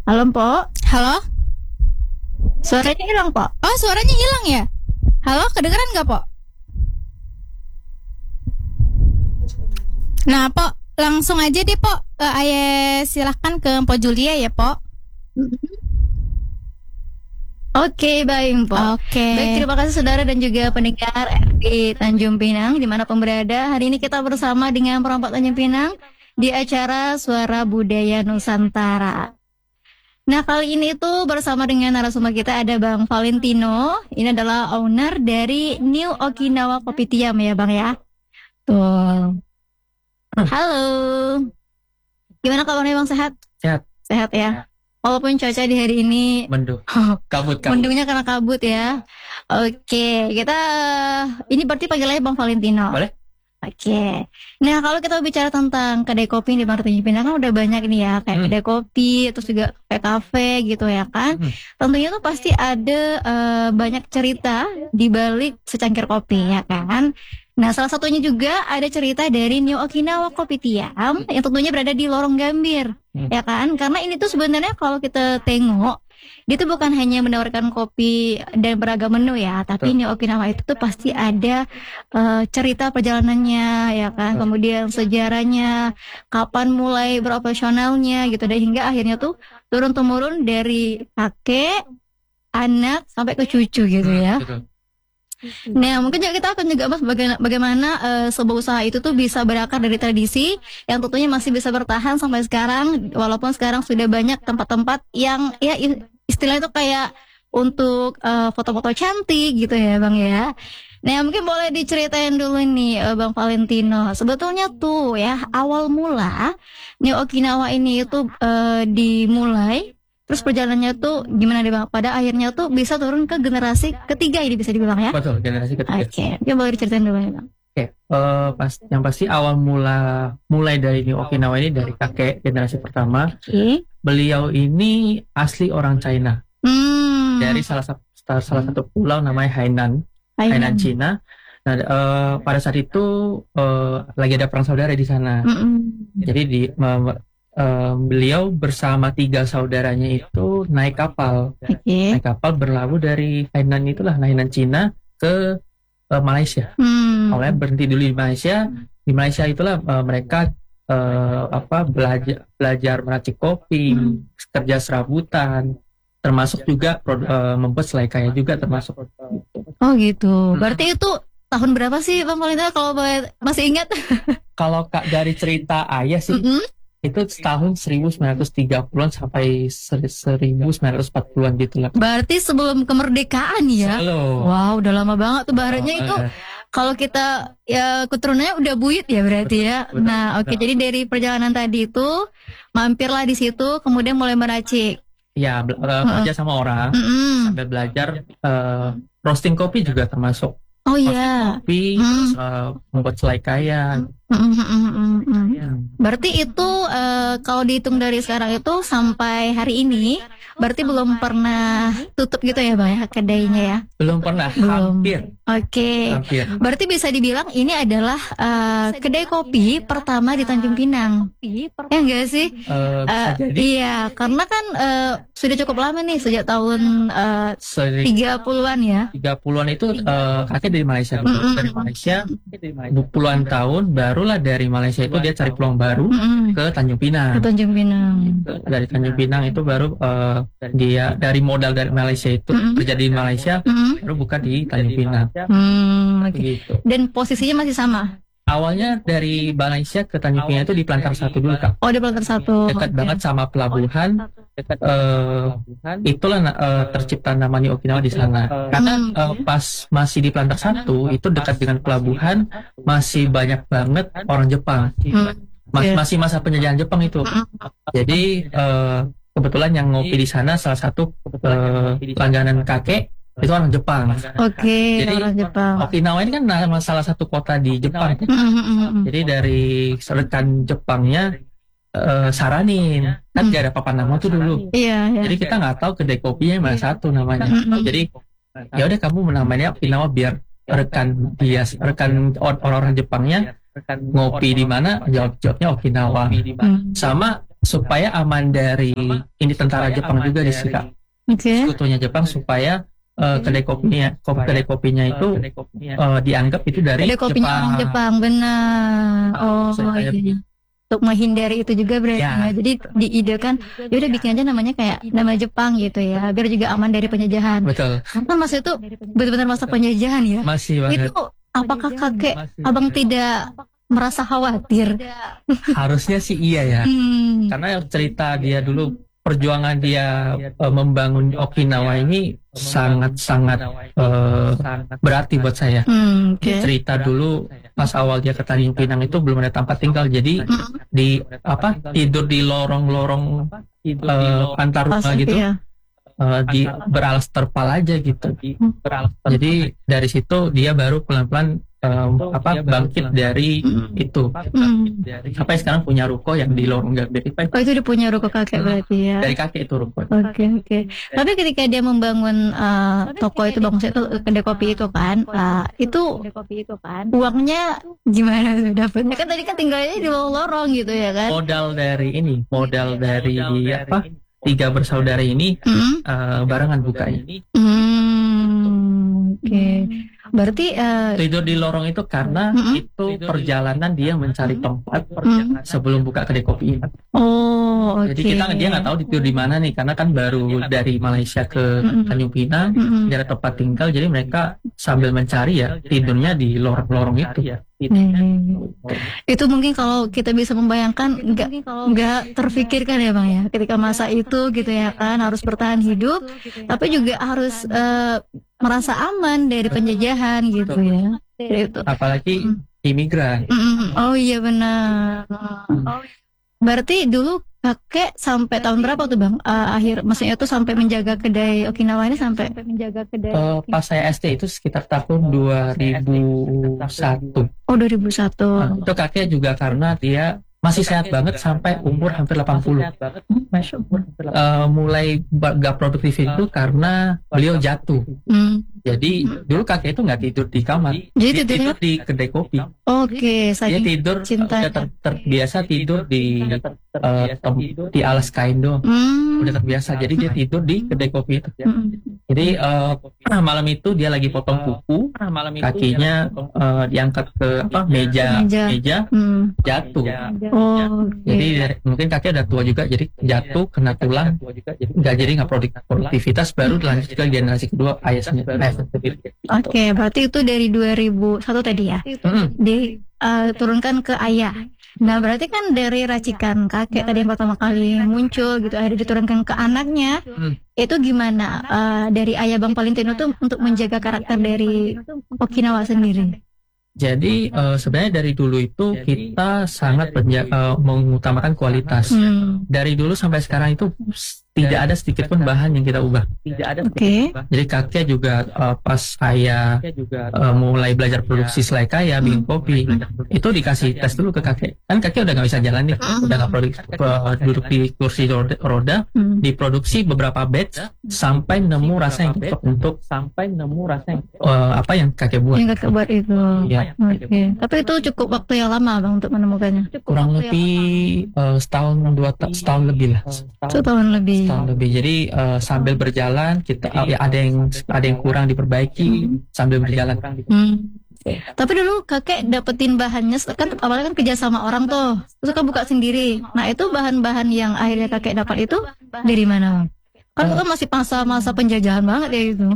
Halo, Mpok. Halo? Suaranya hilang, Pok. Oh, suaranya hilang ya? Halo, kedengeran nggak, Pok? Nah, Pok, langsung aja deh, Pok. Silahkan ke Mpok Julia ya, Pok. Oke, baik, Mpok. Oke. Baik, terima kasih saudara dan juga pendengar RRI Tanjung Pinang dimanapun berada. Hari ini kita bersama dengan perompak Tanjung Pinang di acara Suara Budaya Nusantara. Nah, kali ini tuh bersama dengan narasumber kita ada Bang Valentino. Ini adalah owner dari New Okinawa Kopitiam ya, Bang ya. Tuh. Halo. Gimana kabarnya, Bang? Sehat? Sehat. Sehat ya. Walaupun cuaca di hari ini Mendung. Kabut. mendungnya karena kabut ya. Oke, kita ini berarti panggilnya Bang Valentino. Boleh? Oke. Nah, kalau kita bicara tentang kedai kopi di Tanjung Pinang kan udah banyak nih ya, kayak kedai kopi, terus juga kayak kafe gitu ya kan. Tentunya tuh pasti ada banyak cerita di balik secangkir kopi ya kan. Nah, salah satunya juga ada cerita dari New Okinawa Kopitiam yang tentunya berada di Lorong Gambir, ya kan? Karena ini tuh sebenarnya kalau kita tengok, dia tuh bukan hanya menawarkan kopi dan beragam menu ya, tapi New Okinawa itu tuh pasti ada cerita perjalanannya, ya kan? Kemudian sejarahnya, kapan mulai beroperasionalnya gitu, dan hingga akhirnya tuh turun-temurun dari kakek, anak, sampai ke cucu gitu ya. Betul. Nah, mungkin juga kita akan juga bahas bagaimana sebuah usaha itu tuh bisa berakar dari tradisi yang tentunya masih bisa bertahan sampai sekarang, walaupun sekarang sudah banyak tempat-tempat yang ya istilahnya itu kayak untuk foto-foto cantik gitu ya, Bang ya. Nah, mungkin boleh diceritain dulu nih Bang Valentino. Sebetulnya tuh ya awal mula New Okinawa ini itu dimulai. Terus perjalanannya tuh gimana deh Bang? Pada akhirnya tuh bisa turun ke generasi ketiga ini bisa dibilang ya? Betul, generasi ketiga. Oke, coba diceritain dulu ya Bang. Oke, yang pasti awal mulai dari New Okinawa ini dari kakek generasi pertama. Oke. Beliau ini asli orang China. Dari salah satu pulau namanya Hainan Cina. Nah, pada saat itu lagi ada perang saudara di sana. Jadi beliau bersama 3 saudaranya itu naik kapal. Naik kapal berlabuh dari Hainan Cina ke Malaysia. Awalnya berhenti dulu di Malaysia. Di Malaysia itulah mereka belajar meracik kopi, kerja serabutan, termasuk juga membuat selai kaya juga termasuk. Oh gitu. Berarti itu tahun berapa sih Bang Valentino kalau masih ingat? Kalau dari cerita ayah sih itu tahun 1930-an sampai 1940-an gitu lah. Berarti sebelum kemerdekaan ya? Halo. Wow, udah lama banget tuh baratnya itu. Kalau kita ya keturunannya udah buyut ya berarti ya. Nah, oke. Jadi dari perjalanan tadi itu mampirlah di situ, kemudian mulai meracik. Ya, kerja sama orang sambil belajar roasting kopi juga termasuk. Oh iya. Kopi, terus membuat selai kaya. Berarti itu kalau dihitung dari sekarang itu sampai hari ini, berarti belum pernah tutup gitu ya Bang ya kedainya ya? Belum pernah, hampir. Oke. Berarti bisa dibilang ini adalah kedai kopi pertama di Tanjung Pinang. Ya enggak sih? Bisa jadi. Iya, karena kan sudah cukup lama nih sejak tahun 30-an ya. 30-an itu kakek dari Malaysia dulu. Dari Malaysia puluhan tahun, barulah dari Malaysia itu dia cari peluang baru ke Tanjung Pinang. Ke Tanjung Pinang. Dari Tanjung Pinang itu baru dia dari modal dari Malaysia itu kerja di Malaysia, baru buka di Tanjung Pinang. Okay. Gitu. Dan posisinya masih sama? Awalnya dari Malaysia ke Tanjung Pinang itu di Pelantar 1 dulu Kak. Oh, di Pelantar 1. Dekat banget sama pelabuhan. Itulah tercipta nama New Okinawa di sana. Karena pas masih di Pelantar 1 itu dekat dengan pelabuhan masih banyak banget orang Jepang. Masih masa penjajahan Jepang itu. Jadi kebetulan yang ngopi di sana salah satu langganan kakek itu orang Jepang. Oke, jadi orang Jepang. Okinawa ini kan salah satu kota di Jepang. Jadi dari rekan Jepangnya saranin, kan gak ada papan nama tuh dulu. Iya. Jadi kita nggak tahu kedai kopinya mana satu namanya. Jadi ya udah kamu menamainya Okinawa biar rekan orang-orang Jepangnya ngopi di mana, jawabnya Okinawa. Sama supaya aman dari ini tentara Jepang juga di sini, Kak. Sekutunya Jepang, supaya kedai kopinya itu dianggap itu dari kedai kopinya orang Jepang, benar. Iya. Untuk menghindari itu juga berarti ya. Jadi diidekan ya udah bikin aja namanya kayak nama Jepang gitu ya, biar juga aman dari penjajahan. Betul. Karena masa itu benar-benar masa penjajahan ya. Masih banget. Itu apakah kakek abang tidak merasa khawatir? Harusnya sih iya ya. Karena cerita dia dulu, perjuangan dia membangun Okinawa ini sangat-sangat berarti buat saya. Cerita dulu pas awal dia ke Tanjung Pinang itu belum ada tempat tinggal, jadi tidur di lorong-lorong antar rumah gitu. Beralas terpal aja gitu. Jadi dari situ dia baru pelan-pelan bangkit dari itu. Sampai sekarang punya ruko yang di lorong Gambir. Oh, itu dia punya ruko kakek berarti ya. Dari kakek itu ruko. Oke. Tapi ketika dia membangun toko itu, maksudnya itu kedai kopi itu kan, uangnya gimana tuh dapetnya? Kan tadi kan tinggalnya di lorong gitu ya kan. Modal dari 3 bersaudara ini barengan bukanya. Oke. Berarti tidur di lorong itu karena itu perjalanan dia mencari tempat sebelum buka kedai kopi ini. Oh, oke. Jadi dia nggak tahu tidur di mana nih, karena kan baru dari Malaysia ke Tanjung Pinang, tidak ada tempat tinggal, jadi mereka sambil mencari ya tidurnya di lorong-lorong itu. Itu mungkin kalau kita bisa membayangkan nggak terfikirkan ya Bang ya, ketika masa itu gitu ya kan, harus bertahan hidup tapi juga harus merasa aman dari penjajahan gitu ya. Itu. Apalagi imigran. Oh iya benar. Berarti dulu kakek sampai tahun berapa tuh Bang? Maksudnya tuh sampai menjaga kedai Okinawa ini sampai menjaga kedai. Pas saya SD itu sekitar tahun 2001. Oh 2001. Itu kakek juga karena dia masih sehat banget sampai umur hampir 80. Mulai gak produktif itu karena beliau jatuh. Jadi dulu kakek itu nggak tidur di kamar, dia tidur di kedai kopi. Oke, dia tidur terbiasa tidur di alas kain doang. Udah terbiasa, jadi dia tidur di kedai kopi itu. Jadi malam itu dia lagi potong kuku, kakinya diangkat ke meja, jatuh. Jadi mungkin kakek udah tua juga, jadi jatuh kena tulang, jadi nggak produktivitas, baru lanjut ke generasi kedua ayahnya. Oke, berarti itu dari 2001 tadi ya, diturunkan ke ayah. Nah berarti kan dari racikan kakek tadi yang pertama kali muncul gitu, akhirnya diturunkan ke anaknya. Itu gimana dari ayah Bang Valentino tuh untuk menjaga karakter dari Okinawa sendiri? Jadi sebenarnya dari dulu itu kita sangat mengutamakan kualitas. Dari dulu sampai sekarang itu tidak ada sedikit pun bahan yang kita ubah. Tidak ada. Jadi kakek juga pas saya mulai belajar produksi selai kaya, bikin kopi, itu dikasih tes dulu ke kakek. Kan kakek udah nggak bisa jalan nih, udah nggak duduk di kursi roda, diproduksi beberapa batch sampai nemu rasa yang cocok untuk apa yang kakek buat. Yang kakek buat itu. Ya. Tapi itu cukup waktu yang lama Bang untuk menemukannya. Kurang lebih setahun lebih lah. Setahun lebih. Jadi sambil berjalan kita ada yang kurang diperbaiki sambil berjalan. Tapi dulu kakek dapetin bahannya kan, awalnya kan kerja sama orang tuh, terus kan buka sendiri. Nah itu bahan-bahan yang akhirnya kakek dapat itu dari mana? Kan itu masih masa penjajahan banget ya itu.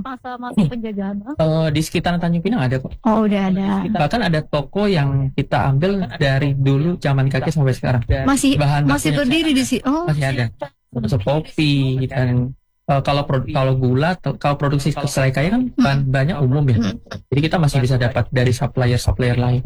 Di sekitar Tanjung Pinang ada kok. Oh udah ada. Bahkan ada toko yang kita ambil dari dulu zaman kakek sampai sekarang. Masih berdiri di sini. Oh masih ada. Kopi dan kalau gula, kalau produksi selai kaya kan banyak umum ya. Jadi kita masih bisa dapat dari supplier lain.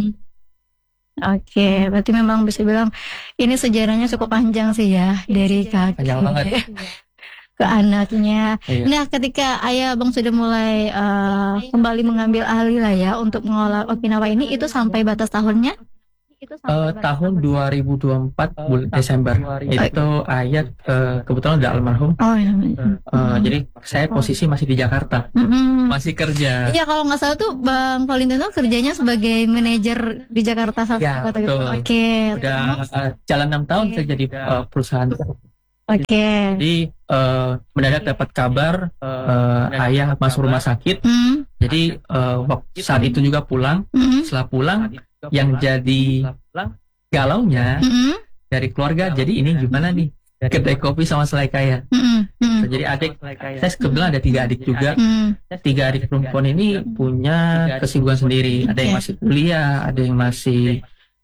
Oke, berarti memang bisa bilang ini sejarahnya cukup panjang sih ya, dari kakek ke anaknya. Nah, ketika ayah Bang sudah mulai kembali mengambil alih lah ya untuk mengolah Okinawa ini, itu sampai batas tahunnya? tahun 2024 bulan Desember. Itu ayat kebetulan udah almarhum. Jadi saya posisi masih di Jakarta, masih kerja. Iya, kalau nggak salah tuh Bang Valentino kerjanya sebagai manajer di Jakarta salah Ya, satu gitu. betul. Oke. Udah jalan 6 tahun kerja di perusahaan. Oke. Jadi mendadak dapat kabar ayah masuk rumah sakit. Jadi saat itu juga pulang. Setelah pulang, yang jadi galaunya dari keluarga. Jadi ini gimana nih? Kedai kopi sama selai kaya. Jadi adik, saya kebetulan ada 3 adik juga. 3 adik perempuan ini punya kesibukan sendiri. Ada yang masih kuliah, ada yang masih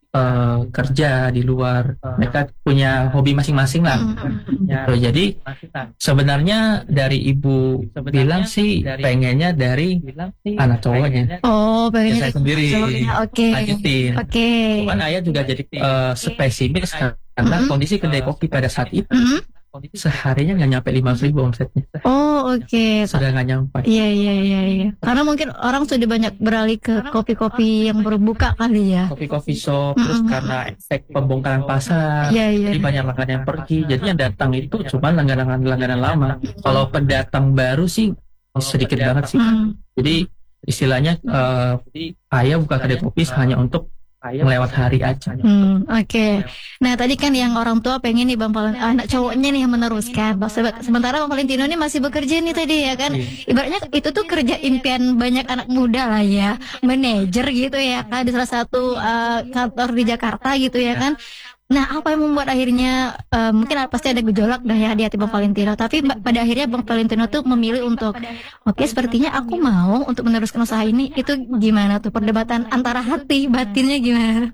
kerja di luar. Mereka punya hobi masing-masing lah. Jadi sebenarnya dari ibu bilang sih pengennya dari anak cowoknya. Oh, pengennya saya sendiri. Oke. Lanjutin. Oke. Cuman ayah juga jadi spesifik karena kondisi kedai kopi pada saat itu seharinya nggak nyampe 5.000 omsetnya. Oh, oke. Sudah nggak nyampe. Iya. Karena mungkin orang sudah banyak beralih ke kopi-kopi yang berbuka kali ya. Kopi shop, terus karena efek pembongkaran pasar, jadi banyak langganan yang pergi. Jadi yang datang itu cuma langganan lama. Kalau pendatang baru sih sedikit banget sih. Jadi istilahnya ayah buka kedai kopi hanya untuk melewat hari aja. Oke. Nah, tadi kan yang orang tua pengen nih Bang Valentino, anak cowoknya nih yang meneruskan. Sementara Bang Valentino nih masih bekerja nih tadi ya kan. Ibaratnya itu tuh kerja impian banyak anak muda lah ya. Manajer gitu ya kan di salah satu kantor di Jakarta gitu ya kan. Nah, apa yang membuat akhirnya mungkin pasti ada gejolak dah ya di hati Bang Valentino. Tapi pada akhirnya Bang Valentino tuh memilih untuk oke, sepertinya aku mau untuk meneruskan usaha ini. Itu gimana tuh perdebatan antara hati batinnya gimana?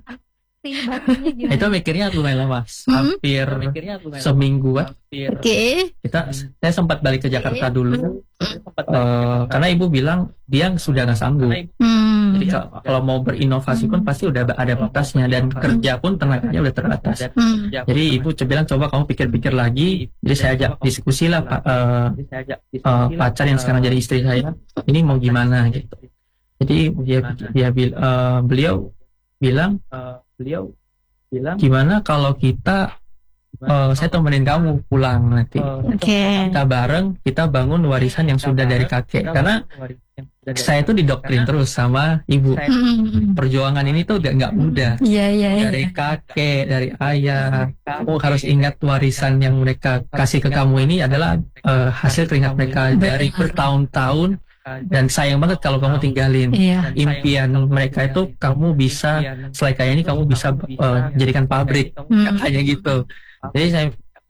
Itu mikirnya lumayan lama, hampir semingguan. Oke. Saya sempat balik ke Jakarta dulu, karena ibu bilang dia sudah nggak sanggup. Jadi kalau mau berinovasi pun pasti udah ada batasnya, dan kerja pun tenaganya udah terbatas. Jadi ibu bilang coba kamu pikir-pikir lagi. Jadi saya ajak diskusi lah pacar yang sekarang jadi istri saya, ini mau gimana gitu. Jadi beliau bilang gimana kalau kita saya temenin kamu pulang nanti. Kita bareng, kita bangun warisan yang sudah dari kakek. Karena saya tuh didoktrin terus sama ibu. Perjuangan ini tuh nggak mudah. Dari kakek, dari ayah. Kamu harus ingat warisan yang mereka kasih ke kamu ini adalah hasil keringat mereka dari bertahun-tahun. Dan sayang banget kalau kamu tinggalin. Impian mereka itu kamu bisa, selai kaya ini kamu bisa jadikan pabrik, katanya gitu. Jadi saya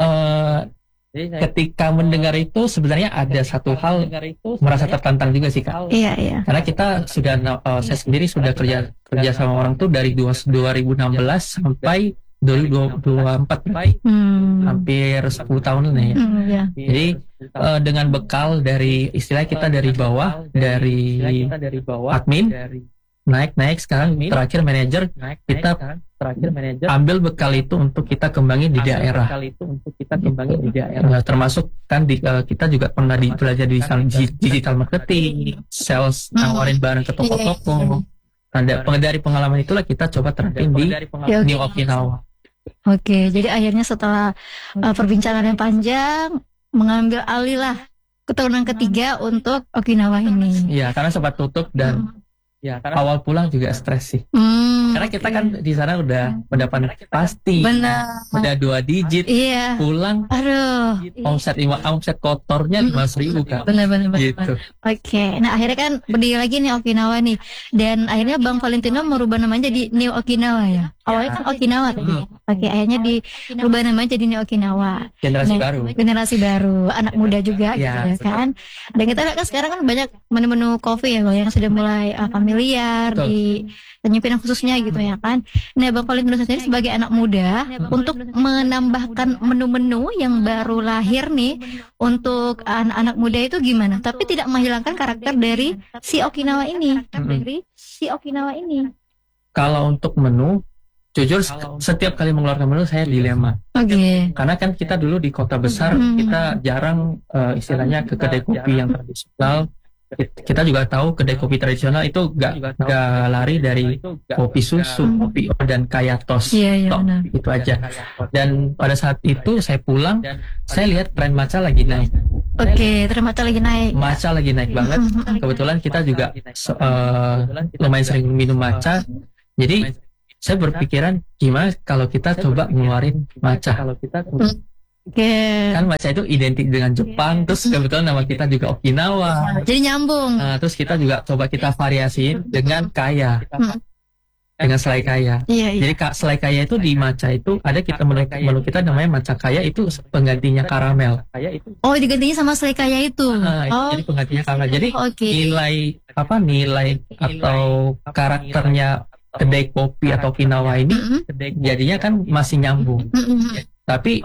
ketika mendengar itu sebenarnya ada satu hal merasa tertantang juga sih Kak. Karena kita sudah saya sendiri sudah kerja sama orang tuh dari 2016 sampai 2024, hampir 10 tahun nih ya. Jadi dengan bekal dari istilah kita dari bawah, dari admin naik sekarang terakhir manajer, kita ambil bekal itu untuk kita kembangin di daerah. Termasuk kan kita juga pernah belajar di digital marketing, sales, nawarin barang ke toko-toko. Dari pengalaman itulah kita coba terapin di New Okinawa. Oke, jadi akhirnya setelah perbincangan yang panjang mengambil alih lah keturunan ketiga untuk Okinawa ini. Iya, karena sempat tutup dan awal pulang juga stres sih. Karena kita kan di sana udah pendapat pasti. Benar. Udah 2 digit. Pulang. Aduh. Omset kotornya 5.000 Kak. Benar. Gitu. Oke. Nah, akhirnya kan berdiri lagi nih Okinawa nih. Dan akhirnya Bang Valentino merubah namanya jadi New Okinawa ya. Awalnya kan Okinawa tadi. Oke, akhirnya dirubah namanya jadi New Okinawa. Generasi baru, anak muda juga gitu kan. Dan kita lihat kan sekarang kan banyak menu-menu kopi ya Bang yang sudah mulai familiar di Tanjung Pinang khususnya gitu ya kan. Nah, Bang Valentino sendiri sebagai anak muda untuk menambahkan menu-menu yang baru lahir nih untuk anak-anak muda itu gimana? Tapi tidak menghilangkan karakter dari si Okinawa ini. Kalau untuk menu, jujur setiap kali mengeluarkan menu saya dilema. Karena kan kita dulu di kota besar kita jarang istilahnya ke kedai kopi yang tradisional kita juga tahu kedai kopi tradisional itu gak lari dari kopi susu, kopi dan kaya tos. Itu aja. Dan pada saat itu saya pulang, saya lihat tren matcha lagi naik. Oke, tren matcha lagi naik. Matcha lagi naik banget. Kebetulan kita juga lumayan sering minum matcha. Jadi saya berpikiran gimana kalau kita coba ngeluarin matcha. Kan matcha itu identik dengan Jepang, terus kebetulan nama kita juga Okinawa. Jadi nyambung. Terus kita juga coba kita variasiin dengan kaya. Dengan selai kaya. Jadi selai kaya itu di matcha itu ada kita menu kita namanya matcha kaya, itu penggantinya karamel. Oh, digantinya sama selai kaya itu. Jadi penggantinya karamel. Jadi nilai atau karakternya kedai kopi atau Okinawa ini jadinya kan masih nyambung. Tapi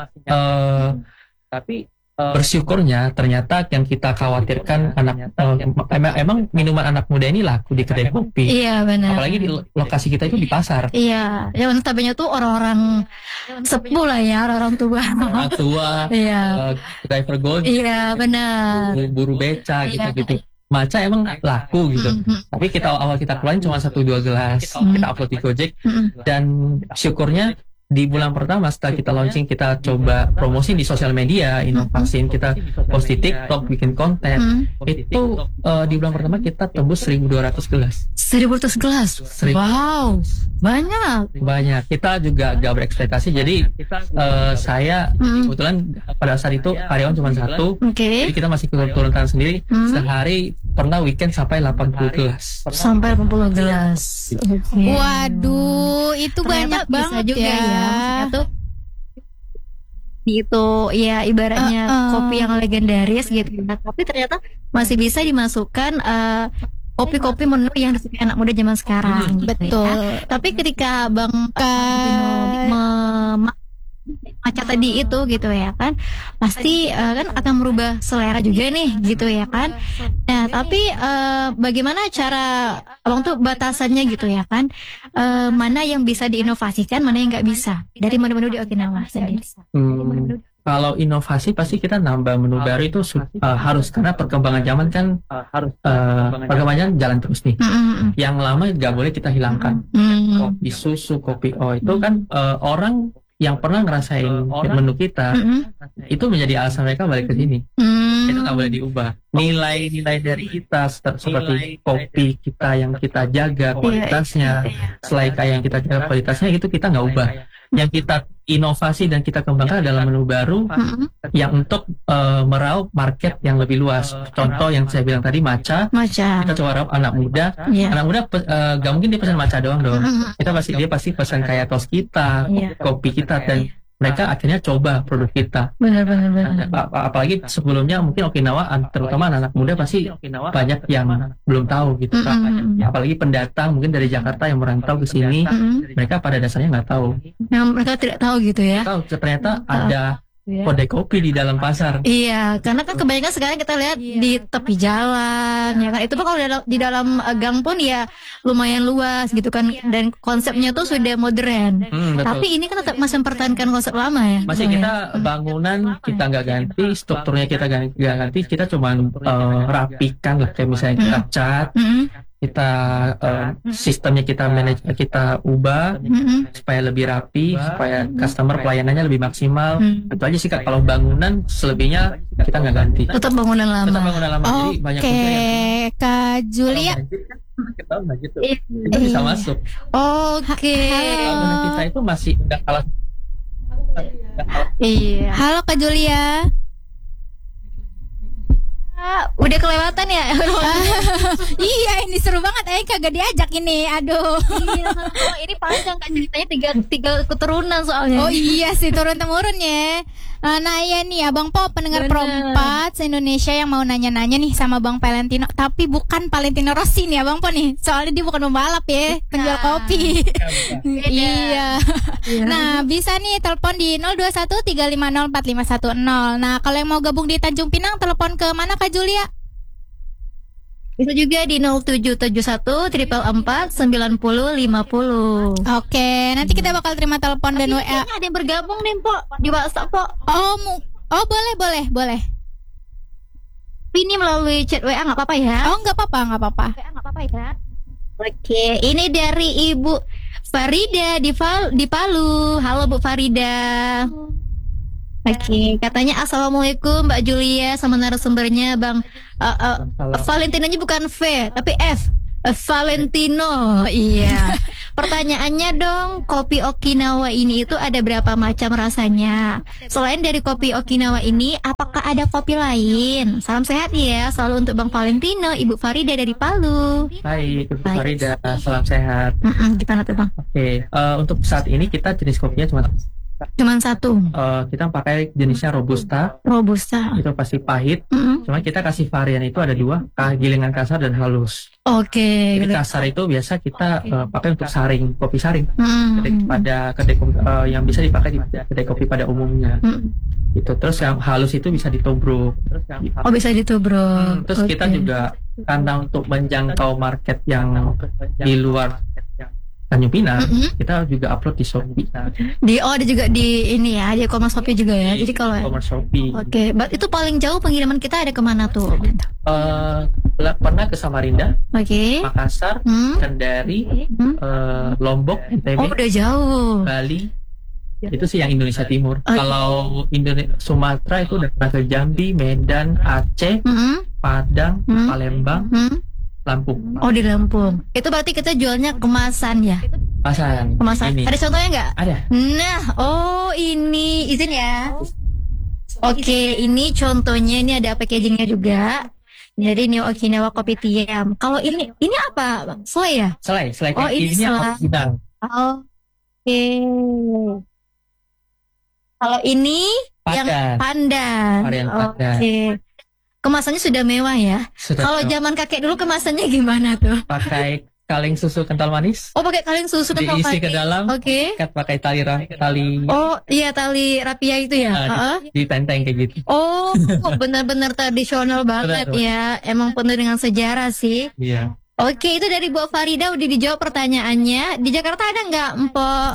bersyukurnya ternyata yang kita khawatirkan emang minuman anak muda ini laku di kedai kopi. Iya, benar. Apalagi di lokasi kita itu di pasar. Iya, yang notabene tuh orang-orang sepuh lah ya, orang tua. Orang tua. Iya. Driver Gojek. Iya, benar. Buru beca gitu-gitu. Matcha emang laku gitu. Tapi awal kita keluarin cuma 1-2 gelas. Kita upload di Gojek dan syukurnya di bulan pertama setelah kita launching, kita coba promosi di sosial media, inovasiin, kita post di TikTok, bikin konten. Itu di bulan pertama kita tembus 1.200 gelas. 1.200 gelas? Wow, banyak. Kita juga gak berekspektasi. Jadi saya kebetulan pada saat itu karyawan cuma 1. Jadi kita masih turun tangan sendiri. Sehari pernah weekend sampai 80 gelas. Sampai 80 gelas. Waduh, itu banyak banget juga ya. Maksudnya tuh itu ya ibaratnya kopi yang legendaris gitu. Tapi ternyata masih bisa dimasukkan kopi-kopi menu yang disukai anak muda zaman sekarang. Betul. Ya. Tapi ketika Bang matcha tadi itu gitu ya kan, pasti kan akan merubah selera juga nih gitu ya kan. Nah tapi bagaimana cara Abang tuh batasannya gitu ya kan, mana yang bisa diinovasikan, mana yang nggak bisa dari menu-menu di Okinawa sendiri? Kalau inovasi pasti kita nambah menu baru itu harus, karena perkembangan zaman kan perkembangan jalan terus nih. Yang lama nggak boleh kita hilangkan. Kopi susu, kopi itu kan orang yang pernah ngerasain menu kita itu menjadi alasan mereka balik ke sini. Itu nggak boleh diubah. Nilai-nilai dari kita seperti kopi kita yang kita jaga kualitasnya, selai kaya yang kita jaga kualitasnya, itu kita nggak ubah. Yang kita inovasi dan kita kembangkan adalah menu baru yang untuk meraup market yang lebih luas. Contoh yang saya bilang tadi, matcha. Kita coba raup anak muda. Anak muda gak mungkin dia pesan matcha doang dong. Dia pasti pesan kayak tos kita, kopi kita, dan mereka akhirnya coba produk kita. Benar. Apalagi sebelumnya mungkin Okinawa, terutama anak muda pasti banyak yang belum tahu gitu. Apalagi pendatang mungkin dari Jakarta yang merantau ke sini, mereka pada dasarnya nggak tahu. Mereka tidak tahu gitu ya. Ternyata ada kedai kopi di dalam pasar. Iya, karena kan kebanyakan sekarang kita lihat di tepi jalan, ya kan. Itu pun kalau di dalam gang pun ya lumayan luas gitu kan, dan konsepnya tuh sudah modern. Tapi ini kan tetap masih mempertahankan konsep lama ya. Masih kita bangunan kita nggak ganti, strukturnya kita nggak ganti, kita cuma rapikan lah, kayak misalnya kita cat. Kita sistemnya kita ubah supaya lebih rapi, supaya customer pelayanannya lebih maksimal. Itu aja sih Kak. Kalau bangunan selebihnya kita nggak ganti. Tetap bangunan lama. Jadi banyak juga yang Kak Julia. Itu bisa masuk. Halo. Kita itu masih nggak kalah. Iya. Halo Kak Julia. Udah kelewatan ya. Iya, ini seru banget. Kagak diajak ini. Aduh. Iya, ini panjang kan ceritanya, tiga keturunan soalnya. Oh iya sih, turun-temurun ya. Nah iya nih Abang Po, pendengar Pro 4 se-Indonesia yang mau nanya-nanya nih sama Bang Valentino. Tapi bukan Valentino Rossi nih Abang Po nih. Soalnya dia bukan pembalap ya, penjual kopi. Iya. Nah bisa nih telepon di 021-350-4510. Nah kalau yang mau gabung di Tanjung Pinang, telepon ke mana Kak Julia? Bisa juga di 0771 444 9050. Oke, nanti kita bakal terima telepon dan WA. Ada yang bergabung nih, Pok, di WhatsApp, Pok. Oh boleh. Tapi ini melalui chat WA nggak apa-apa ya? Oh, nggak apa-apa. WA nggak apa-apa ya? Oke, ini dari Ibu Farida di Palu. Halo Bu Farida. Oke, katanya assalamualaikum Mbak Julia sama narasumbernya Bang. Valentinonya bukan V tapi F. Valentino. Iya. Pertanyaannya dong, kopi Okinawa ini itu ada berapa macam rasanya? Selain dari kopi Okinawa ini, apakah ada kopi lain? Salam sehat ya, selalu untuk Bang Valentino, Ibu Farida dari Palu. Baik, Ibu Farida, salam sehat. Gimana tuh Bang? Oke, untuk saat ini kita jenis kopinya Cuman satu. Kita pakai jenisnya Robusta. Itu pasti pahit. Cuma kita kasih varian itu ada 2, gilingan kasar dan halus. Oke. Jadi kasar itu biasa kita pakai untuk saring, kopi saring. Pada kedai yang bisa dipakai di kedai kopi pada umumnya. Itu terus yang halus itu bisa ditubruk. Bisa ditubruk. Terus kita juga karena untuk menjangkau market yang di luar Tanjung Pinang, kita juga upload di Shopee. Ada juga di ini ya, di e-commerce Shopee juga ya. Jadi kalau e-commerce Shopee. Oke, itu paling jauh pengiriman kita ada kemana tuh? Pernah ke Samarinda, Makassar, Kendari, Lombok, NTB. Udah jauh. Bali. Itu sih yang Indonesia Timur. Kalau Sumatera itu udah pernah ke Jambi, Medan, Aceh, Padang, Palembang, Lampung. Di Lampung. Itu berarti kita jualnya kemasan ya? Kemasan. Ini. Ada contohnya nggak? Ada. Nah, ini izin ya. Oke, ini contohnya, ini ada packagingnya juga. Jadi New Okinawa Kopi Tiam. Kalau ini apa? Selai ya? Selai. Ini selai. Oke. Kalau ini yang pandan. Oke. Kemasannya sudah mewah ya. Kalau zaman kakek dulu kemasannya gimana tuh? Pakai kaleng susu kental manis. Pakai kaleng susu kental manis. Diisi ke dalam. Ikat pakai tali. Tali rapia itu ya. Ditenteng kayak gitu. Benar-benar tradisional banget ya. Emang penuh dengan sejarah sih. Iya. Oke, itu dari Bu Farida udah dijawab pertanyaannya. Di Jakarta ada nggak, Mpok?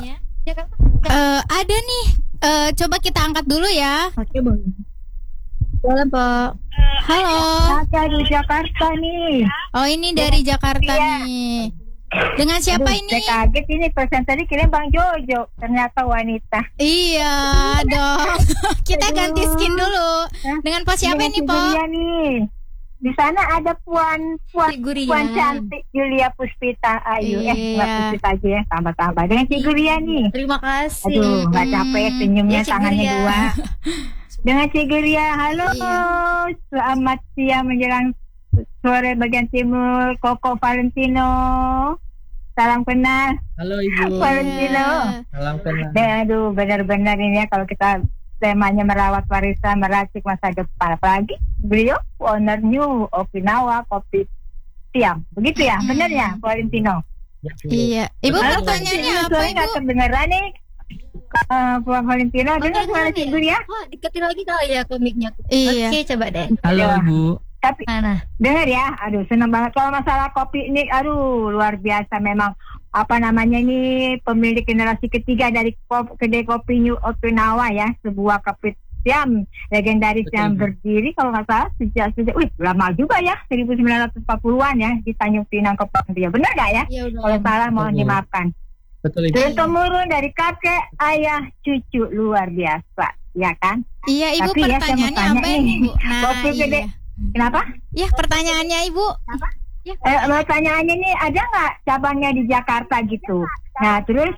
Ada nih. Coba kita angkat dulu ya. Oke, boleh. Boleh, Pak. Halo. Saya di Jakarta nih. Ini dari Jakarta nih. Dengan siapa ini? Saya kaget ini pesan tadi kirim Bang Jojo. Ternyata wanita. Iya dong. Kita ganti skin dulu. Dengan pos siapa ini, Po? Nih. Di sana ada puan cantik Julia Puspita Ayu. Mbak Puspita aja ya, tambah-tambah. Dengan Siguria nih. Terima kasih. Aduh, nggak capek senyumnya, tangannya 2. Dengan Siguria, halo, selamat siang menjelang sore bagian timur, Koko Valentino. Salam kenal. Halo Ibu. Valentino. Salam kenal. Aduh, benar-benar ini ya kalau kita temanya merawat warisan, meracik masa depan. Apalagi beliau owner New Okinawa Kopi Tiam. Begitu ya, benar ya, Valentino? Iya. Ibu pertanyaannya apa, Ibu? Nggak kedengeran nih. Puan Valentino, dengar suara Ibu ya? Diketin lagi kali ya komiknya. Iya. Oke, coba deh. Halo Ibu. Tapi dengar ya, aduh senang banget kalau masalah kopi ini, luar biasa memang. Apa namanya ini, pemilik generasi ketiga dari kedai kopi New Okinawa ya, sebuah kopi Tiam legendaris yang berdiri kalau nggak salah sejak lama juga ya, 1940-an ya di Tanjung Pinang Kepulauan. Benar nggak ya? Kalau salah mohon dimaafkan. Betul, Turun temurun dari kakek, ayah, cucu, luar biasa, ya kan? Iya, Ibu. Tapi pertanyaannya apa ini, Bu? Kopi gede. Kenapa? Ya, pertanyaannya Ibu. Pertanyaannya nih, ada nggak cabangnya di Jakarta gitu? Nah, terus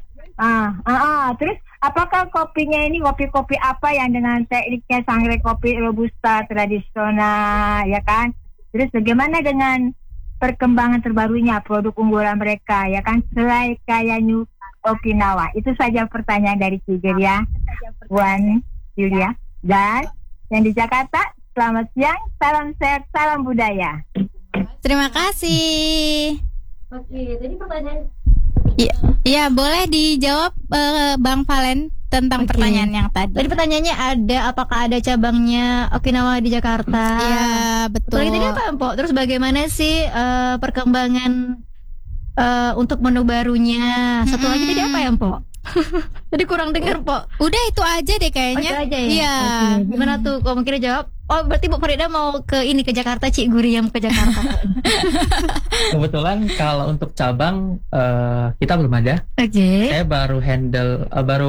apakah kopinya ini kopi-kopi apa yang dengan tekniknya sangrai kopi robusta tradisional, ya kan? Terus bagaimana dengan perkembangan terbarunya produk unggulan mereka, ya kan? Selain kayak New Okinawa. Itu saja pertanyaan dari Julia, Puan Julia. Dan yang di Jakarta, selamat siang, salam sehat, salam budaya. Terima kasih. Oke, jadi pertanyaan. Iya, boleh dijawab Bang Valen tentang pertanyaan yang tadi. Tadi pertanyaannya apakah ada cabangnya Okinawa di Jakarta? Iya, betul. Tadi apa, Mpok? Terus bagaimana sih perkembangan untuk menu barunya? Satu lagi tadi apa ya, Mpok? Jadi kurang dengar, Po. Udah itu aja deh kayaknya. Itu aja ya. Iya. Oke. Gimana tuh? Kalau mungkin jawab, oh berarti Bu Farida mau ke Jakarta, Cik Guri yang ke Jakarta. Kebetulan kalau untuk cabang kita belum ada. Oke. Saya baru handle,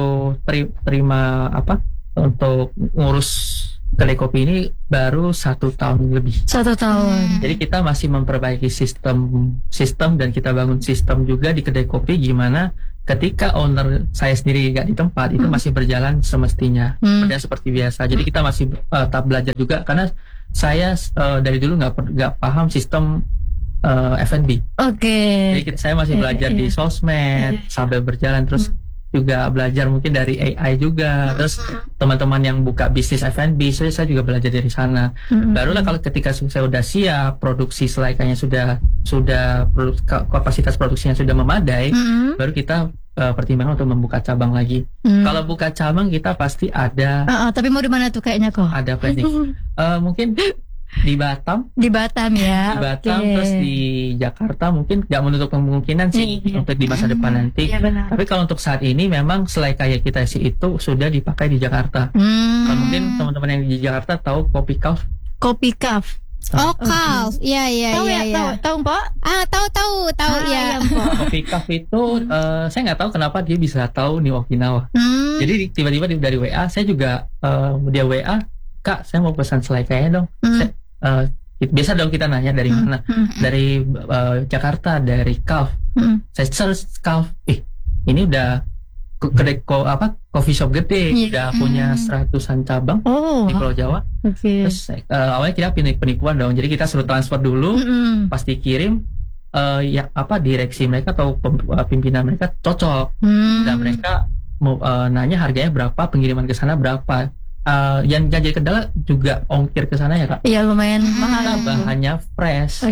terima untuk ngurus kedai kopi ini baru 1 tahun lebih. 1 tahun. Jadi kita masih memperbaiki sistem dan kita bangun sistem juga di kedai kopi, gimana ketika owner saya sendiri nggak di tempat itu masih berjalan semestinya, dan seperti biasa. Jadi kita masih tetap belajar juga, karena saya dari dulu nggak paham sistem F&B. Oke. Jadi saya masih belajar di sosmed sambil berjalan, terus juga belajar mungkin dari AI juga, terus teman-teman yang buka bisnis F&B, saya juga belajar dari sana. Barulah kalau ketika saya udah siap, produksi selaikanya sudah kapasitas produksinya sudah memadai, baru kita pertimbangan untuk membuka cabang lagi. Kalau buka cabang kita pasti ada. Tapi mau di mana tuh kayaknya kok? Ada planning. Mungkin di Batam. Di Batam ya. Di Batam, terus di Jakarta mungkin nggak menutup kemungkinan sih untuk di masa depan nanti. Tapi kalau untuk saat ini memang selai kaya kita sih itu sudah dipakai di Jakarta. Kalau mungkin teman-teman yang di Jakarta tahu Kopi Calf. Kopi Calf. Oh, Calf. Iya. Tahu, Pak? Tahu ya. Kopi Calf itu saya nggak tahu kenapa dia bisa tahu New Okinawa. Jadi tiba-tiba dari WA saya juga dia WA, Kak, saya mau pesan selai kaya dong. Biasa dong kita nanya dari mana, dari Jakarta, dari Calf. Saya search Calf, ini udah kedai coffee shop gede, udah punya 100-an cabang di Pulau Jawa. Terus awalnya kita penipuan dong, jadi kita suruh transfer dulu, pasti kirim direksi mereka atau pimpinan mereka cocok, dan mereka mau nanya harganya berapa, pengiriman ke sana berapa. Yang jadi kendala juga ongkir ke sana ya Kak. Iya lumayan mahal. Bahannya fresh.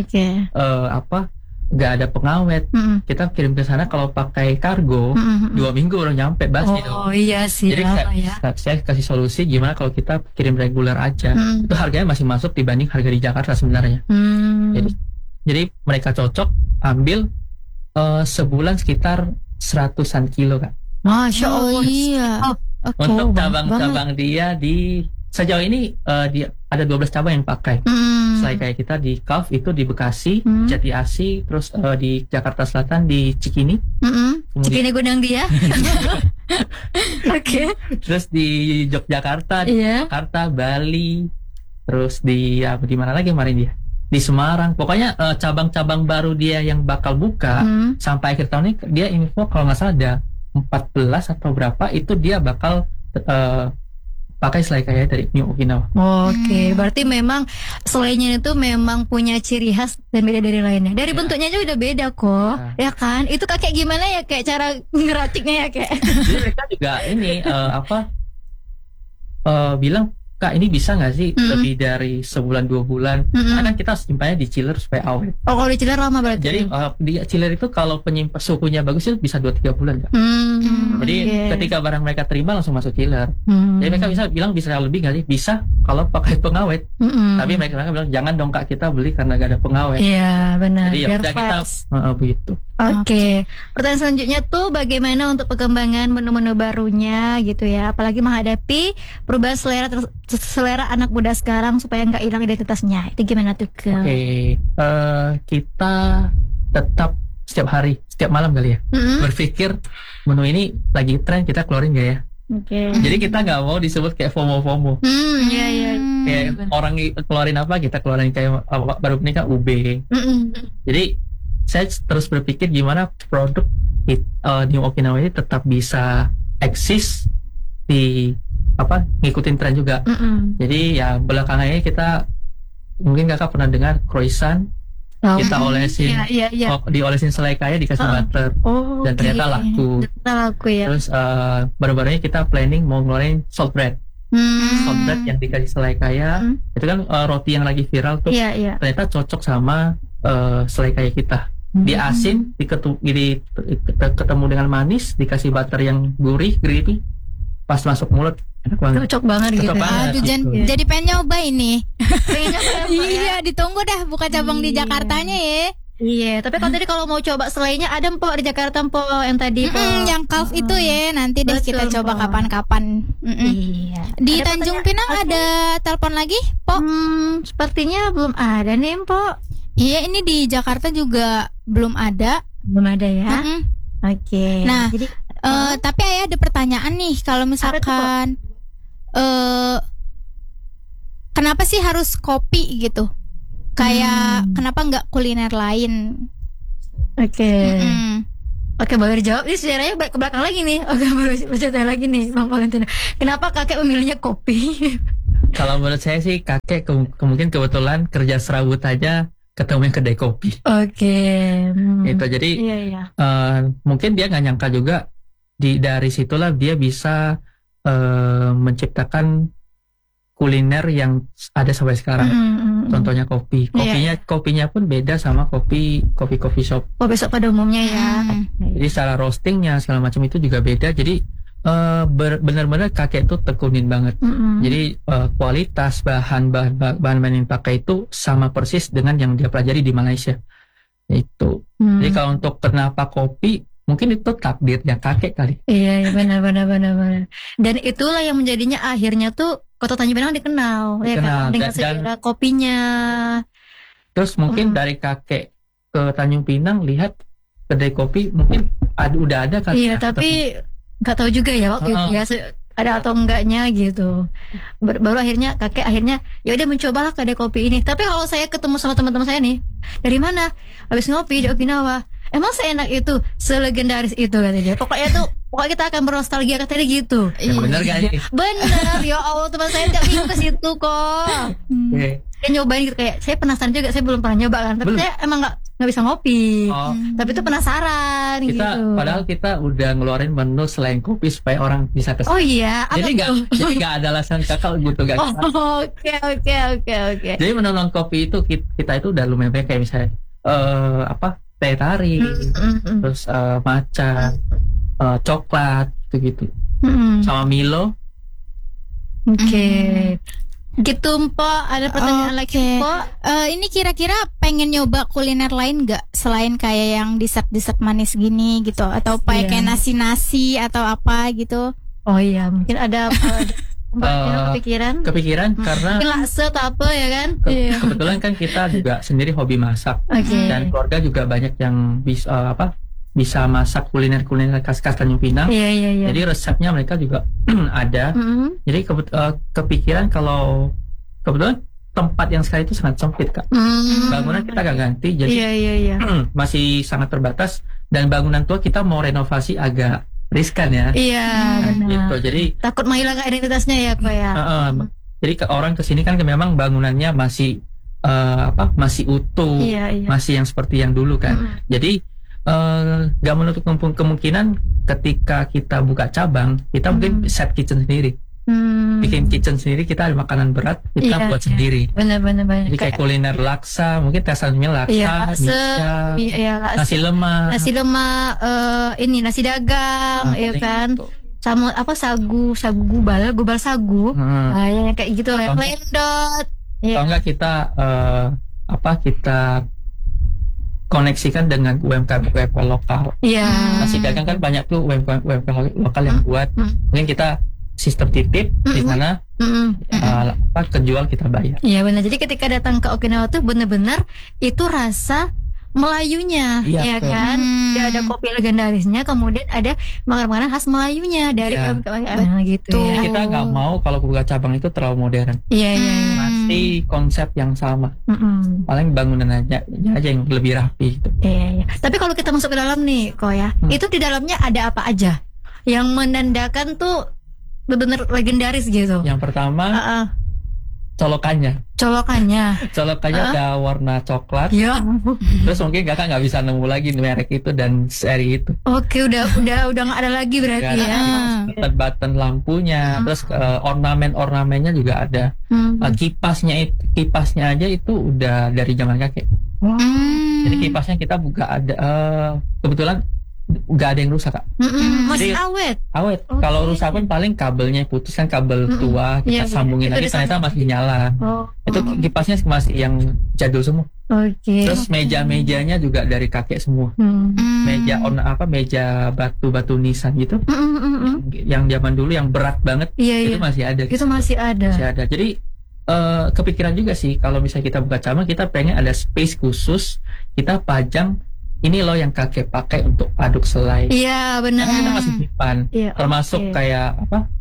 Nggak ada pengawet. Kita kirim ke sana kalau pakai kargo 2 minggu baru nyampe basi. Oh iya sih. Jadi saya kasih solusi gimana kalau kita kirim reguler aja. Itu harganya masih masuk dibanding harga di Jakarta sebenarnya. Jadi mereka cocok ambil sebulan sekitar 100-an kilo Kak. Masya Allah. Iya. Untuk cabang-cabang dia di sejauh ini ada 12 cabang yang pakai. Selain kayak kita di Calf itu di Bekasi, Jati Asih, terus di Jakarta Selatan di Cikini. Cikini Gunung dia. Oke. Terus di Yogyakarta, di Jakarta, Bali, terus di mana lagi kemarin dia? Di Semarang. Pokoknya cabang-cabang baru dia yang bakal buka sampai akhir tahun ini dia info kalau nggak salah ada 14 atau berapa itu dia bakal pakai selai kaya dari New Okinawa. Oke, berarti memang selainya itu memang punya ciri khas dan beda dari lainnya. Dari bentuknya aja udah beda kok, ya kan? Itu kayak gimana ya kayak cara ngeraciknya ya kayak. Jadi mereka juga ini bilang, Kak ini bisa nggak sih lebih dari sebulan 2 bulan? Karena kita simpannya di chiller supaya awet. Oh kalau di chiller lama berarti? Jadi di chiller itu kalau penyimpan suhunya bagus itu bisa 2-3 bulan Kak. Jadi ketika barang mereka terima langsung masuk chiller. Jadi mereka bisa lebih nggak sih? Bisa kalau pakai pengawet. Tapi mereka bilang jangan dong Kak, kita beli karena gak ada pengawet. Iya benar. Jadi ya kita begitu. Oke. Pertanyaan selanjutnya tuh bagaimana untuk perkembangan menu-menu barunya gitu ya, apalagi menghadapi perubahan selera anak muda sekarang supaya nggak hilang identitasnya. Itu gimana tuh Kak? Oke. Kita tetap setiap hari, setiap malam kali ya berpikir menu ini lagi tren, kita keluarin gak ya? Jadi kita nggak mau disebut kayak FOMO. Kayak orang keluarin apa kita keluarin kayak baru nikah UB. Jadi saya terus berpikir gimana produk New Okinawa ini tetap bisa eksis di ngikutin tren juga. Jadi ya belakangan ini kita mungkin Kakak pernah dengar croissant. Kita olesin, diolesin selai kaya dikasih butter, dan ternyata laku. Ya. Terus baru-baru ini kita planning mau ngeluarin salt bread. Salt bread yang dikasih selai kaya, itu kan roti yang lagi viral tuh. Ternyata cocok sama selai kaya kita. Di asin, ketemu dengan manis, dikasih butter yang gurih, creamy, pas masuk mulut. Enak banget. Cocok banget gitu. Jadi pengen nyoba ini. Iya, ditunggu dah buka cabang di Jakartanya ya. Iya, tapi kalau tadi kalau mau coba selainya ada Mpok di Jakarta Mpok yang tadi Mpok. Yang calf itu ya, nanti deh kita Betul, coba Mpok. kapan-kapan. Iya. Di Ada Tanjung pertanyaan Pinang lagi? ada telepon lagi, Pok? Sepertinya belum ada nih Mpok. Iya, ini di Jakarta juga belum ada. Belum ada ya. Mm-mm. Oke. Nah, jadi tapi Ayah ada pertanyaan nih, kalau misalkan kenapa sih harus kopi gitu? Kayak kenapa nggak kuliner lain? oke. Mm-mm. Oke, baru dijawab. Ini sejarahnya ke belakang lagi nih. Oke, baru cerita lagi nih Bang Valentino. Kenapa kakek memilihnya kopi? Kalau menurut saya sih kakek mungkin kebetulan kerja serabut aja ketemu yang kedai kopi. Oke. Itu jadi Iya. mungkin dia nggak nyangka juga dari situlah dia bisa menciptakan kuliner yang ada sampai sekarang. Contohnya kopi. Kopinya pun beda sama kopi shop. Kopi shop pada umumnya ya. Jadi secara roastingnya segala macam itu juga beda. Jadi benar-benar kakek itu tekunin banget. Jadi kualitas bahan yang dipakai itu sama persis dengan yang dia pelajari di Malaysia. Itu. Jadi kalau untuk kenapa kopi, mungkin itu takdirnya kakek kali. Iya, benar. Dan itulah yang menjadinya akhirnya tuh Kota Tanjung Pinang dikenal. Ya kan? Dengan sejarah kopinya. Terus mungkin dari kakek ke Tanjung Pinang lihat kedai kopi mungkin udah ada kali. Iya, tapi nggak tahu juga ya waktu itu ya ada atau enggaknya gitu. Baru akhirnya kakek ya udah mencobalah kedai kopi ini. Tapi kalau saya ketemu sama teman-teman saya nih, dari mana? Habis ngopi di Okinawa. Emang seenak itu, selegendaris itu kata dia. Pokoknya kita akan bernostalgia kata dia gitu. Ya, bener gak sih? Bener, ya Allah teman saya nggak bingung ke situ kok. Dia nyobain gitu, kayak saya penasaran juga, saya belum pernah nyoba kan. Tapi saya emang nggak bisa ngopi. Tapi itu penasaran gitu. Padahal kita udah ngeluarin menu selain kopi supaya orang bisa kesana. Oh iya, jadi nggak ada alasan kakak gitu gak. Oke. Jadi menu non kopi itu kita itu udah lumayan banyak, kayak misalnya teh tarik, terus matcha, coklat gitu, sama Milo. Oke. Gitu Mpok, ada pertanyaan lagi Mpok. Ini kira-kira pengen nyoba kuliner lain nggak selain kayak yang dessert manis gini gitu, atau kayak nasi atau apa gitu? Oh iya, mungkin ada kepikiran karena mungkin laksa atau apa ya kan? Kebetulan kan kita juga sendiri hobi masak, dan keluarga juga banyak yang bisa masak kuliner khas Tanjung Pinang. Iya. Jadi resepnya mereka juga ada. Jadi kepikiran kalau kebetulan tempat yang sekarang itu sangat sempit Kak. Bangunan kita gak ganti, jadi masih sangat terbatas, dan bangunan tua kita mau renovasi agak riskan ya. Iya, benar. Gitu. Jadi takut menghilangkan identitasnya ya Kak ya. Jadi orang kesini kan memang bangunannya masih masih utuh, masih yang seperti yang dulu kan. Jadi gak menutup kemungkinan ketika kita buka cabang, kita mungkin set kitchen sendiri. Bikin kitchen sendiri, kita ada makanan berat kita buat sendiri. Benar. Jadi kayak kuliner laksa, mungkin tesannya laksa, nasi lemak, ini nasi dagang, ya kan. Sama sagu gubal sagu. Ya kayak gitu lah. Lendot. Kalau enggak kita kita koneksikan dengan UMKM lokal. Nasi dagang kan banyak tuh UMKM lokal yang buat. Mungkin kita sistem titip di sana, kejual kita bayar. Iya benar. Jadi ketika datang ke Okinawa tuh benar-benar itu rasa Melayunya, ya kan? Dia ada kopi legendarisnya, kemudian ada makanan-makanan khas Melayunya dari gitu. Ya. Kita nggak mau kalau buka cabang itu terlalu modern. Iya. Masih konsep yang sama. Paling bangunan aja yang lebih rapi. Gitu. Iya. Tapi kalau kita masuk ke dalam nih, kok ya, itu di dalamnya ada apa aja yang menandakan tuh benar-benar legendaris gitu. Yang pertama. Colokannya ada warna coklat. Ya. Terus mungkin kakak nggak bisa nemu lagi merek itu dan seri itu. Oke, udah nggak ada lagi berarti ya. Button lampunya, terus ornamennya juga ada. Kipasnya aja itu udah dari zaman kakek. Jadi kipasnya kita buka ada kebetulan nggak ada yang rusak Kak. Masih awet. Okay. Kalau rusak pun paling kabelnya putus kan, kabel tua kita sambungin lagi ternyata masih nyala. Itu kipasnya masih yang jadul semua. Oke. Terus meja-mejanya juga dari kakek semua. Meja batu nisan gitu. Yang zaman dulu yang berat banget itu masih ada. Itu masih ada. Jadi kepikiran juga sih kalau misalnya kita buka cabang, kita pengen ada space khusus, kita pajang ini loh yang kakek pakai untuk aduk selai. Iya, benar. Kita masih simpan. Termasuk kayak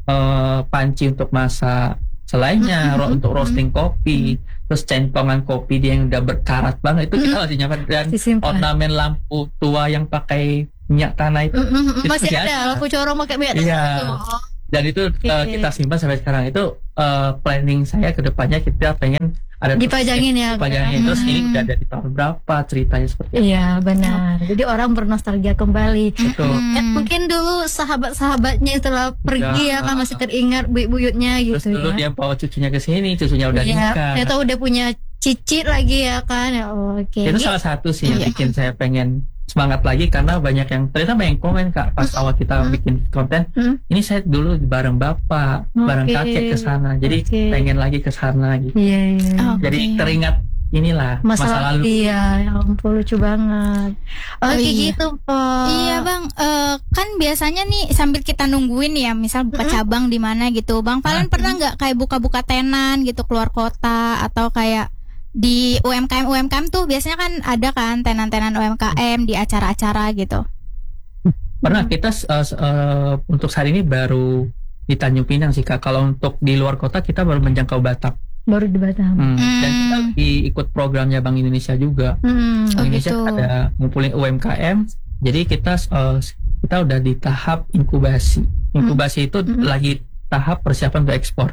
panci untuk masak selainya, untuk roasting kopi, terus centongan kopi dia yang udah berkarat banget itu kita masih nyimpan, dan ornamen lampu tua yang pakai minyak tanah itu masih ada. Lampu corong pakai minyak tanah. Iya. Dan itu kita simpan sampai sekarang. Itu planning saya ke depannya, kita pengen ada dipajangin ya. Terus ini udah dari tahun berapa, ceritanya seperti apa. Iya, benar. Jadi orang bernostalgia kembali. Betul. Mungkin dulu sahabat-sahabatnya setelah pergi kan masih teringat buyut-buyutnya gitu. Terus dulu dia bawa cucunya ke sini, cucunya udah nikah. Ternyata udah punya cicit lagi ya kan. Itu salah satu sih yang bikin saya pengen semangat lagi, karena banyak yang komen Kak pas awal kita bikin konten. Ini saya dulu bareng bapak, bareng kakek ke sana. Jadi pengen lagi ke sana gitu. Jadi teringat inilah masa lalu. Iya, ya ampun, lucu banget. Gitu, Pak. Iya, Bang. Kan biasanya nih sambil kita nungguin ya, misal buka cabang di mana gitu. Bang Valen pernah nggak kayak buka-buka tenan gitu keluar kota, atau kayak di UMKM tuh biasanya kan ada kan tenan-tenan UMKM di acara-acara gitu. Pernah kita untuk saat ini baru di Tanjung Pinang sih Kak. Kalau untuk di luar kota kita baru menjangkau Batam. Baru di Batam. Dan kita ikut programnya Bank Indonesia juga. Bank Indonesia ada ngumpulin UMKM. Jadi kita udah di tahap inkubasi. Inkubasi itu lagi tahap persiapan untuk ekspor.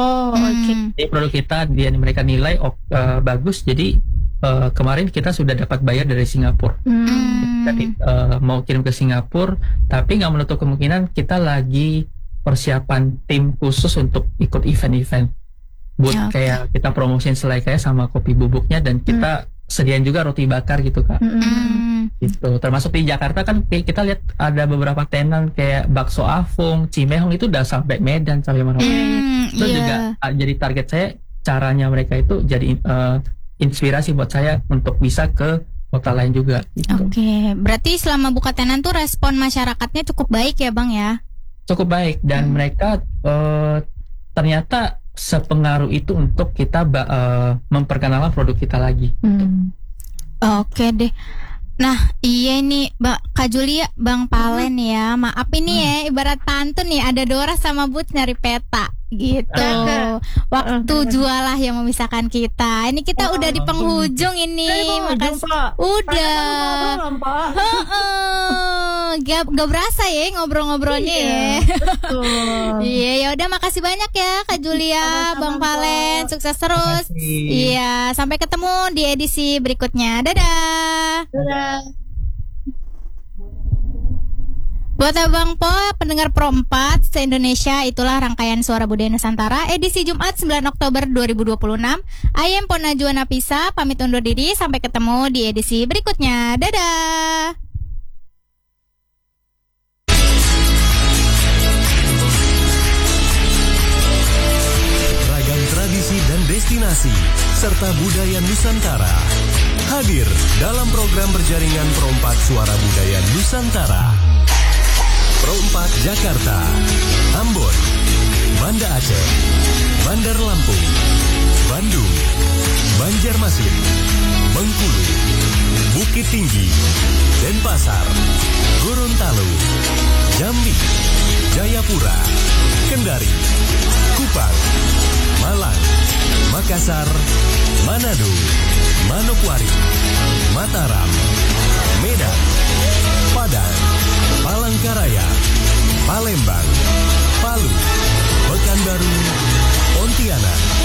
Jadi produk kita mereka nilai bagus. Jadi kemarin kita sudah dapat bayar dari Singapura. Jadi mau kirim ke Singapura, tapi nggak menutup kemungkinan kita lagi persiapan tim khusus untuk ikut event-event. Buat kayak kita promosiin selai kayak sama kopi bubuknya, dan kita sediain juga roti bakar gitu Kak. Gitu. Termasuk di Jakarta kan kita lihat ada beberapa tenan kayak bakso Afung, Cimehong itu udah sampai Medan, sampai mana-mana. Itu juga jadi target saya, caranya mereka itu jadi inspirasi buat saya untuk bisa ke kota lain juga gitu. Berarti selama buka tenan tuh respon masyarakatnya cukup baik ya Bang ya? Cukup baik, dan mereka ternyata sepengaruh itu untuk kita memperkenalkan produk kita lagi. Oke deh. Nah, iya nih Kak Julia, Bang Valen ya. Maaf ini ya, ibarat pantun nih, ada Dora sama Boots nyari peta gitu. Waktu jualah yang memisahkan kita. Ini kita udah di penghujung ini. Makasih. Udah. Gak berasa ya ngobrol-ngobrolnya ya. Iya, ya udah, makasih banyak ya Kak Julia, Bang Valen, sukses terus. Iya, sampai ketemu di edisi berikutnya. Dadah. Buat Abang Po, pendengar Pro 4 se-Indonesia, itulah rangkaian Suara Budaya Nusantara edisi Jumat 9 Oktober 2026. I am Najwa Nafisa, pamit undur diri, sampai ketemu di edisi berikutnya. Dadah. Ragam tradisi dan destinasi serta budaya Nusantara hadir dalam program berjaringan Pro 4 Suara Budaya Nusantara. Pro 4 Jakarta, Ambon, Banda Aceh, Bandar Lampung, Bandung, Banjarmasin, Bengkulu, Bukit Tinggi, Denpasar, Gorontalo, Jambi, Jayapura, Kendari, Kupang, Malang, Makassar, Manado, Manokwari, Mataram, Medan, Padang, Palangkaraya, Palembang, Palu, Pekanbaru, Pontianak,